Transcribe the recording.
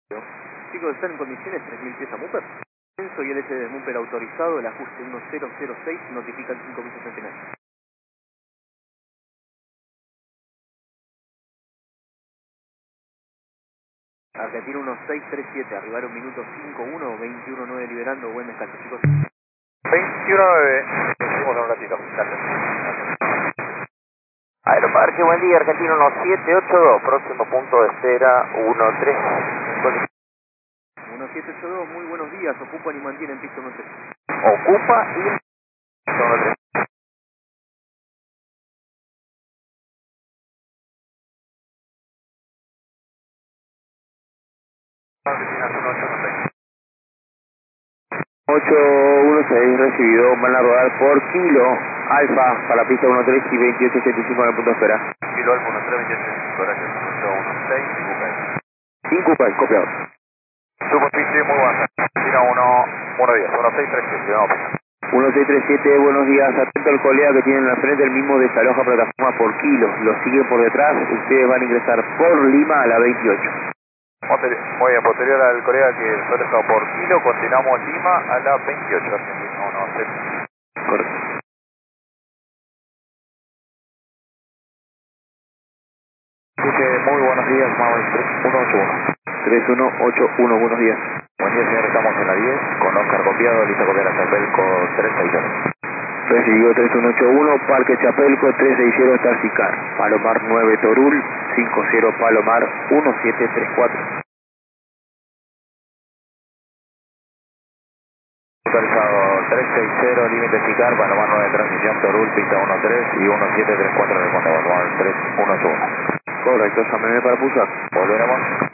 Chicos, ¿están en condiciones? 3000 pies a Mupper. Censo y el S de Mupper autorizado, el ajuste 1006, notifican 5 pisos en final. Argentina 1637, arribaron minuto 51, 21-9 liberando, buen descanso, chicos. 21-9, seguimos un ratito, gracias. Aeroparque, buen día, Argentina 1782, próximo punto de espera 13. 1782, muy buenos días, ocupan y mantienen pista 13. Ocupa y 13. Argentina 1816. 816 recibido, van a rodar por kilo alfa para la pista 13 y 2885 en el punto de espera. Kilo Alfa 1328, gracias. 816, Sin Cooper, copiado. Superficie muy baja. Argentina 110, 1637, vamos. 1637, buenos días, atento al colega que tienen en la frente, el mismo desaloja plataforma por kilo, lo sigue por detrás, ustedes van a ingresar por Lima a la 28. Muy bien, posterior al colega que fue dejado por kilo, continuamos Lima a la 28, Argentina 110. Correcto. Muy buenos días, Maui 3181. 3181, buenos días. Buen día, señor, estamos en la 10, con Oscar copiado, listo a copiar a Chapelco 360. Recibido 3181, Parque Chapelco 360 Tarsicar, Palomar 9 Torul, 50 Palomar 1734. Autorizado 360, límite Sicar, Palomar 9, transición Torul, pista 13 y 1734 de Palomar 318. Correcto, examen para pulsar. Volveremos.